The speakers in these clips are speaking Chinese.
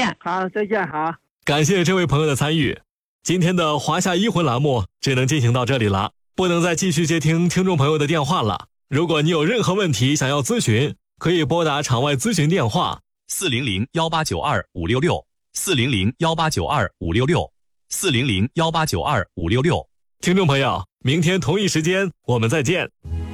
见。 好，再见，好。 感谢这位朋友的参与。今天的华夏医魂栏目只能进行到这里了，不能再继续接听听众朋友的电话了。如果你有任何问题想要咨询，可以拨打场外咨询电话 400-1892-566，400-1892-566，400-1892-566。 听众朋友，明天同一时间我们再见。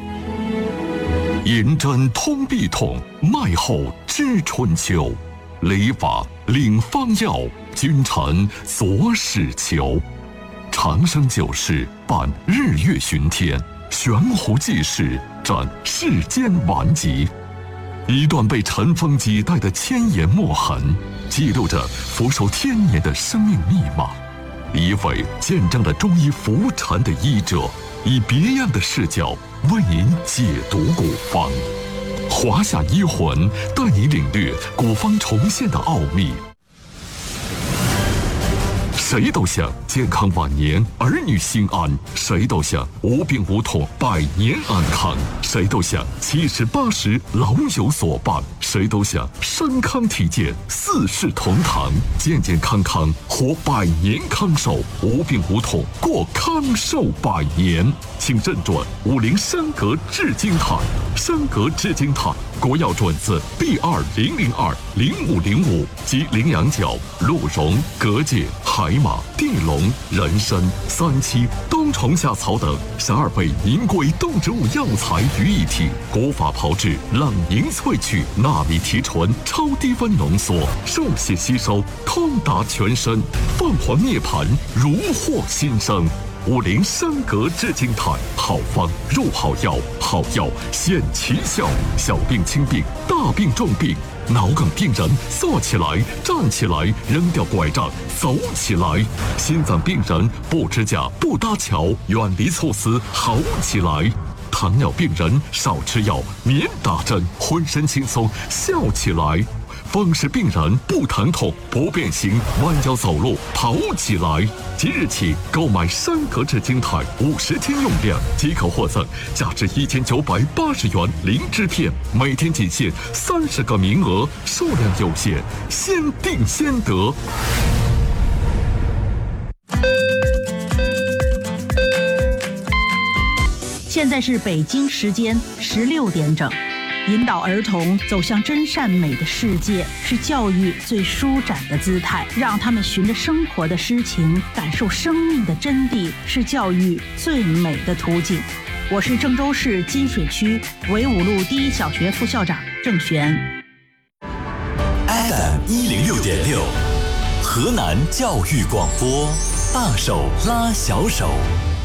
银针通臂痛，脉后知春秋。理法领方药，君臣佐使求。长生久视，伴日月巡天，悬壶济世，展世间顽疾。一段被尘封几代的千言墨痕，记录着俯首天年的生命密码。一位见证了中医浮沉的医者，以别样的视角为您解读古方。华夏医魂带你领略古方重现的奥秘。谁都想健康晚年，儿女心安；谁都想无病无痛，百年安康；谁都想70、80老有所伴；谁都想身康体健，四世同堂，健健康康活百年康寿，无病无痛过康寿百年。请认准50山格至精坦，山格至精坦国药准字 B20020505 及羚羊角、鹿茸、蛤蚧、海马、地龙、人参、三七、冬虫夏草等12味名贵动植物药材于一体，古法炮制，冷凝萃取，纳米提纯，超低温浓缩，受血吸收，通达全身，凤凰涅槃，如获新生。50山格至精坦，好方入好药，好药显奇效，小病轻病，大病重病，脑梗病人坐起来站起来，扔掉拐杖走起来，心脏病人不支架不搭桥，远离猝死好起来，糖尿病人少吃药免打针，浑身轻松笑起来，风湿病人不疼痛不变形，弯腰走路跑起来。即日起购买山格至精坦50天用量即可获赠价值1980元灵芝片，每天仅限30个名额，数量有限，先订先得。 现在是北京时间16点整。引导儿童走向真善美的世界，是教育最舒展的姿态。让他们循着生活的诗情，感受生命的真谛，是教育最美的途径。我是郑州市金水区纬五路第一小学副校长郑璇。 FM 106.6，河南教育广播，大手拉小手。